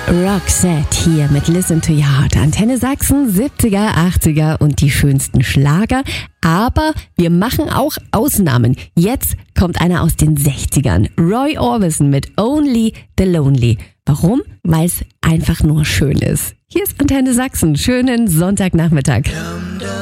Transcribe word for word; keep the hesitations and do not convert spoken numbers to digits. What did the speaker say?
Roxette hier mit Listen to Your Heart. Antenne Sachsen, siebziger, achtziger und die schönsten Schlager. Aber wir machen auch Ausnahmen. Jetzt kommt einer aus den sechzigern. Roy Orbison mit Only the Lonely. Warum? Weil es einfach nur schön ist. Hier ist Antenne Sachsen. Schönen Sonntagnachmittag.